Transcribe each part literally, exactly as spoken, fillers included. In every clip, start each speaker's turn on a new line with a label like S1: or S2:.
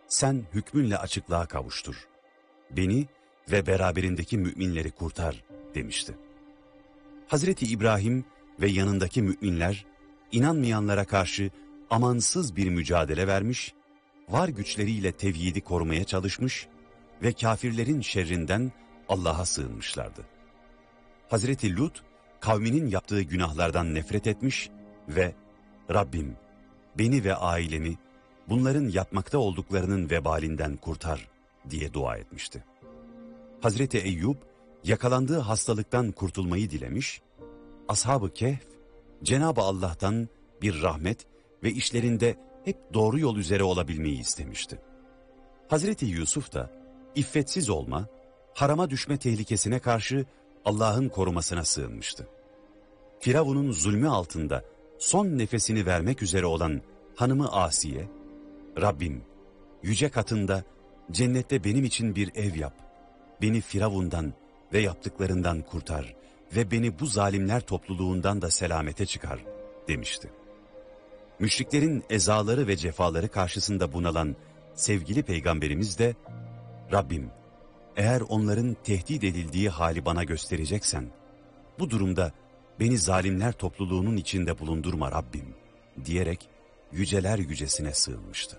S1: sen hükmünle açıklığa kavuştur. Beni ve beraberindeki müminleri kurtar demişti. Hazreti İbrahim ve yanındaki müminler inanmayanlara karşı amansız bir mücadele vermiş, var güçleriyle tevhidi korumaya çalışmış ve kafirlerin şerrinden Allah'a sığınmışlardı. Hazreti Lut kavminin yaptığı günahlardan nefret etmiş ve Rabbim beni ve ailemi bunların yapmakta olduklarının vebalinden kurtar diye dua etmişti. Hazreti Eyyub yakalandığı hastalıktan kurtulmayı dilemiş, Ashab-ı Kehf Cenab-ı Allah'tan bir rahmet ve işlerinde hep doğru yol üzere olabilmeyi istemişti. Hazreti Yusuf da iffetsiz olma, harama düşme tehlikesine karşı Allah'ın korumasına sığınmıştı. Firavun'un zulmü altında son nefesini vermek üzere olan hanımı Asiye, Rabbim yüce katında cennette benim için bir ev yap, beni Firavun'dan ve yaptıklarından kurtar ve beni bu zalimler topluluğundan da selamete çıkar demişti. Müşriklerin ezaları ve cefaları karşısında bunalan sevgili peygamberimiz de Rabbim eğer onların tehdit edildiği hali bana göstereceksen bu durumda beni zalimler topluluğunun içinde bulundurma Rabbim diyerek yüceler yücesine sığınmıştı.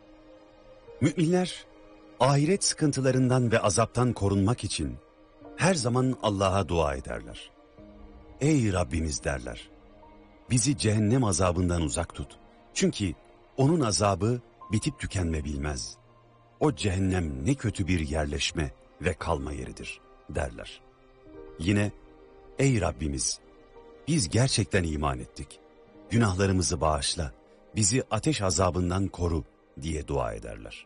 S1: Müminler ahiret sıkıntılarından ve azaptan korunmak için her zaman Allah'a dua ederler. Ey Rabbimiz derler, bizi cehennem azabından uzak tut. Çünkü onun azabı bitip tükenme bilmez. O cehennem ne kötü bir yerleşme ve kalma yeridir derler. Yine ey Rabbimiz biz gerçekten iman ettik. Günahlarımızı bağışla, bizi ateş azabından koru diye dua ederler.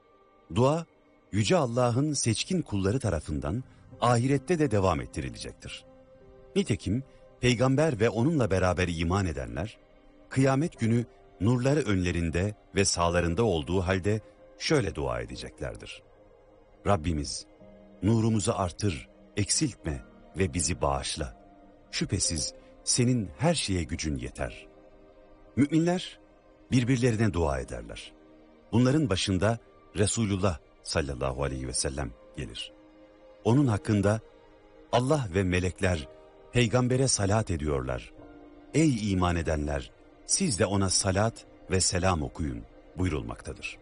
S1: Dua Yüce Allah'ın seçkin kulları tarafından ahirette de devam ettirilecektir. Nitekim peygamber ve onunla beraber iman edenler, kıyamet günü nurları önlerinde ve sağlarında olduğu halde şöyle dua edeceklerdir. Rabbimiz, nurumuzu artır, eksiltme ve bizi bağışla. Şüphesiz senin her şeye gücün yeter. Müminler birbirlerine dua ederler. Bunların başında Resulullah sallallahu aleyhi ve sellem gelir. Onun hakkında Allah ve melekler peygambere salat ediyorlar. Ey iman edenler, siz de ona salat ve selam okuyun buyurulmaktadır.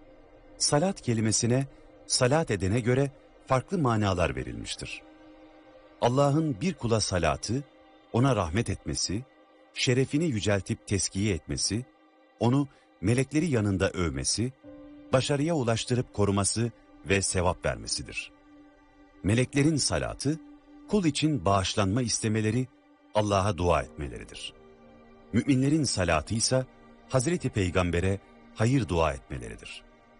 S1: Salat kelimesine salat edene göre farklı manalar verilmiştir. Allah'ın bir kula salatı, ona rahmet etmesi, şerefini yüceltip teskiye etmesi, onu melekleri yanında övmesi, başarıya ulaştırıp koruması ve sevap vermesidir. Meleklerin salatı, kul için bağışlanma istemeleri, Allah'a dua etmeleridir. Müminlerin salatı ise Hazreti Peygamber'e hayır dua etmeleridir.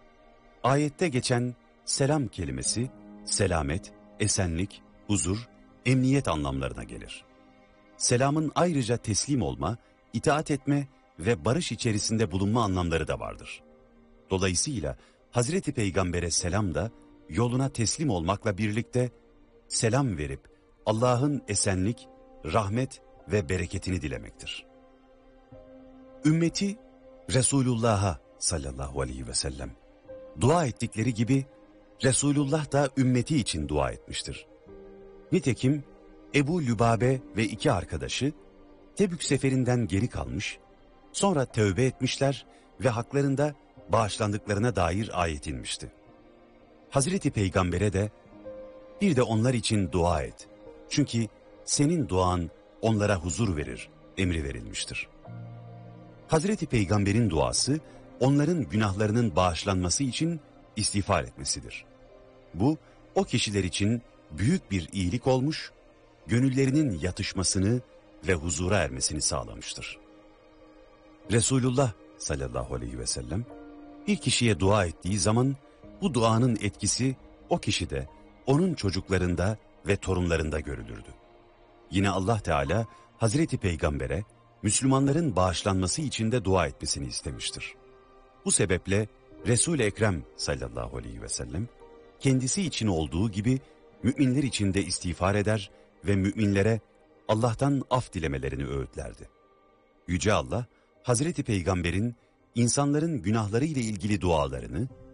S1: Ayette geçen selam kelimesi, selamet, esenlik, huzur, emniyet anlamlarına gelir. Selamın ayrıca teslim olma, itaat etme ve barış içerisinde bulunma anlamları da vardır. Dolayısıyla Hazreti Peygamber'e selam da yoluna teslim olmakla birlikte selam verip Allah'ın esenlik, rahmet ve bereketini dilemektir. Ümmeti Resulullah'a sallallahu aleyhi ve sellem dua ettikleri gibi Resulullah da ümmeti için dua etmiştir. Nitekim Ebu Lübabe ve iki arkadaşı Tebük seferinden geri kalmış, sonra tövbe etmişler ve haklarında bağışlandıklarına dair ayet inmişti. Hazreti Peygamber'e de bir de onlar için dua et. Çünkü senin duan onlara huzur verir emri verilmiştir. Hazreti Peygamber'in duası onların günahlarının bağışlanması için istiğfar etmesidir. Bu o kişiler için büyük bir iyilik olmuş, gönüllerinin yatışmasını ve huzura ermesini sağlamıştır. Resulullah sallallahu aleyhi ve sellem bir kişiye dua ettiği zaman bu duanın etkisi o kişide, onun çocuklarında ve torunlarında görülürdü. Yine Allah Teala Hazreti Peygamber'e Müslümanların bağışlanması için de dua etmesini istemiştir. Bu sebeple Resul-i Ekrem sallallahu aleyhi ve sellem kendisi için olduğu gibi müminler için de istiğfar eder ve müminlere Allah'tan af dilemelerini öğütlerdi. Yüce Allah Hazreti Peygamber'in insanların günahları ile ilgili dualarını